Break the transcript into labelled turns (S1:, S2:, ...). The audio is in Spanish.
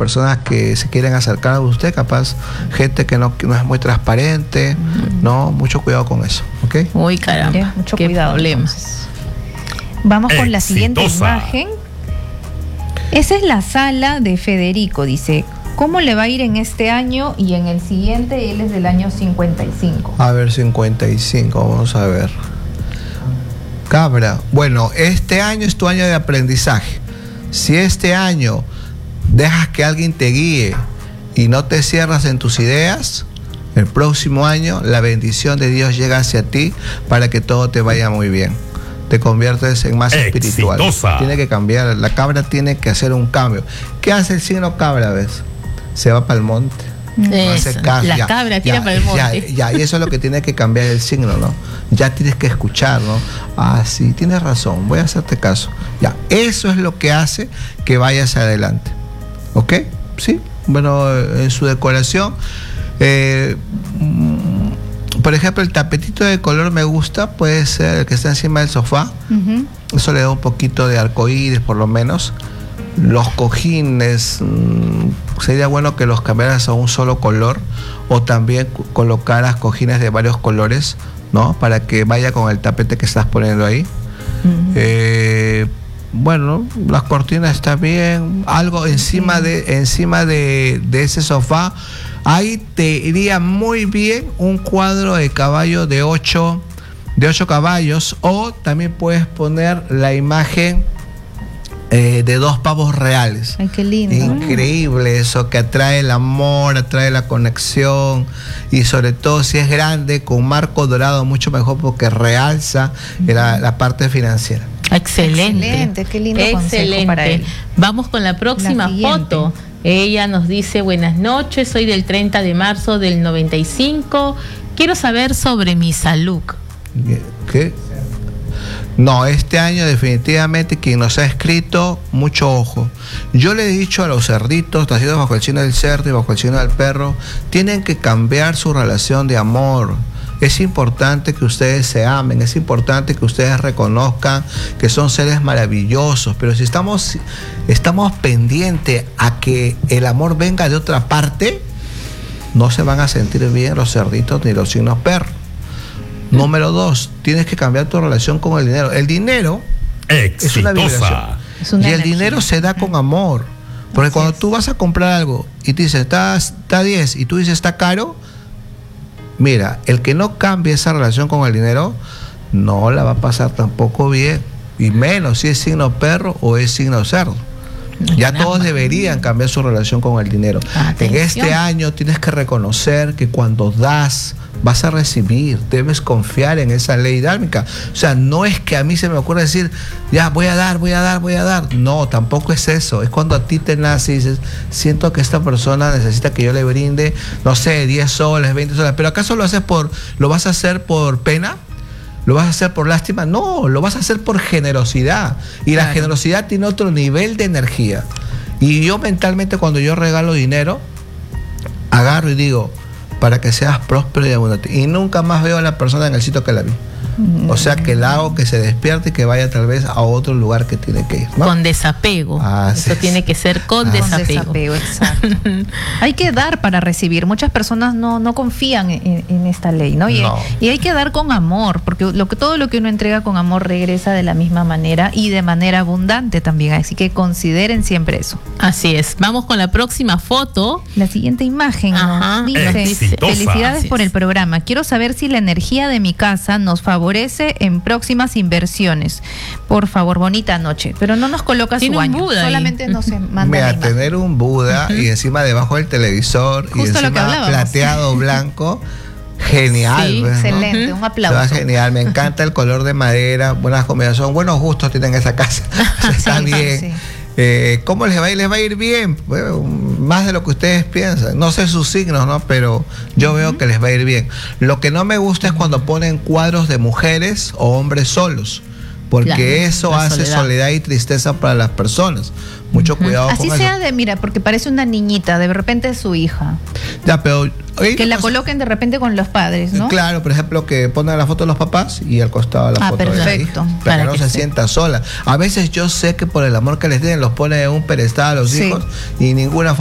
S1: personas que se quieren acercar a usted, capaz gente que no es muy transparente, ¿no? Mucho cuidado con eso, ¿ok?
S2: Uy, caramba,
S3: mucho
S2: qué
S3: cuidado.
S2: problemas.
S3: Vamos con la siguiente imagen. Esa es la sala de Federico, dice, ¿cómo le va a ir en este año y en el siguiente? Él es del año 55.
S1: A ver, 55, vamos a ver. Cabra, bueno, este año es tu año de aprendizaje. Si este año dejas que alguien te guíe y no te cierras en tus ideas, el próximo año la bendición de Dios llega hacia ti para que todo te vaya muy bien. Te conviertes en más espiritual. Tiene que cambiar, la cabra tiene que hacer un cambio. ¿Qué hace el signo cabra, ves? Se va para el monte. No hace caso.
S2: La cabra tira para el monte.
S1: Y eso es lo que tiene que cambiar el signo, ¿no? Ya tienes que escuchar, ¿no? Ah, sí, tienes razón, voy a hacerte caso. Ya, eso es lo que hace que vayas adelante. ¿Ok? Sí. Bueno, en su decoración, por ejemplo, el tapetito de color me gusta, puede ser el que está encima del sofá. Eso le da un poquito de arcoíris, por lo menos. Los cojines, sería bueno que los cambiaras a un solo color, o también colocaras cojines de varios colores, ¿no? Para que vaya con el tapete que estás poniendo ahí. Bueno, las cortinas está bien, algo encima de ese sofá. Ahí te iría muy bien un cuadro de caballo de 8 caballos, o también puedes poner la imagen de 2 pavos reales.
S3: Ay, qué lindo.
S1: Increíble eso, que atrae el amor, atrae la conexión, y sobre todo si es grande, con marco dorado, mucho mejor, porque realza la parte financiera.
S2: Excelente,
S3: qué lindo consejo para él.
S2: Vamos con la próxima foto. Ella nos dice: buenas noches, soy del 30 de marzo del 95. Quiero saber sobre mi salud.
S1: ¿Qué? No, este año definitivamente quien nos ha escrito, mucho ojo. Yo le he dicho a los cerditos, nacidos bajo el signo del cerdo y bajo el signo del perro, tienen que cambiar su relación de amor. Es importante que ustedes se amen, es importante que ustedes reconozcan que son seres maravillosos, pero si estamos pendientes a que el amor venga de otra parte, no se van a sentir bien los cerditos ni los signos perros. Número 2, tienes que cambiar tu relación con el dinero. El dinero es una vibración. Y el dinero se da con amor. Porque cuando tú vas a comprar algo y te dicen, está 10, y tú dices, está caro, mira, el que no cambie esa relación con el dinero, no la va a pasar tampoco bien. Y menos si es signo perro o es signo cerdo. Ya todos deberían cambiar su relación con el dinero. En este año tienes que reconocer que cuando das, vas a recibir. Debes confiar en esa ley dármica. O sea, no es que a mí se me ocurra decir, ya voy a dar. No, tampoco es eso. Es cuando a ti te nace y dices, siento que esta persona necesita que yo le brinde, no sé, 10 soles, 20 soles. Pero ¿acaso lo vas a hacer por pena? ¿Lo vas a hacer por lástima? No, lo vas a hacer por generosidad. Y la generosidad tiene otro nivel de energía. Y yo mentalmente, cuando yo regalo dinero, agarro y digo, para que seas próspero y abundante. Y nunca más veo a la persona en el sitio que la vi. O sea, que la hago que se despierte y que vaya tal vez a otro lugar que tiene que ir, ¿no?
S2: Con desapego. Eso tiene que ser con desapego.
S3: Exacto. Hay que dar para recibir. Muchas personas no confían en esta ley, ¿no? Y hay que dar con amor, porque todo lo que uno entrega con amor regresa de la misma manera y de manera abundante también. Así que consideren siempre eso.
S2: Así es. Vamos con la próxima foto.
S3: La siguiente imagen dice: felicidades por el programa. Quiero saber si la energía de mi casa nos favorece en próximas inversiones. Por favor, bonita noche. Pero no nos coloca su año. Solamente nos manda.
S1: Mira, tener un Buda y encima debajo del televisor, justo, y encima plateado blanco. Genial.
S3: Sí, excelente, un aplauso.
S1: Genial, me encanta el color de madera, buenas combinaciones, buenos gustos tienen esa casa. Está bien. Sí. ¿Cómo les va a ir? Les va a ir bien, bueno, más de lo que ustedes piensan. No sé sus signos, ¿no? Pero yo veo que les va a ir bien. Lo que no me gusta es cuando ponen cuadros de mujeres o hombres solos, porque eso hace soledad y tristeza para las personas. Mucho cuidado con eso.
S3: Así sea mira, porque parece una niñita, de repente es su hija.
S1: Ya, pero
S3: que la coloquen de repente con los padres, ¿no?
S1: Claro, por ejemplo, que pongan la foto de los papás y al costado la foto de la hija, para que no se sienta sola. A veces yo sé que por el amor que les den los pone en un pedestal a los hijos y ninguna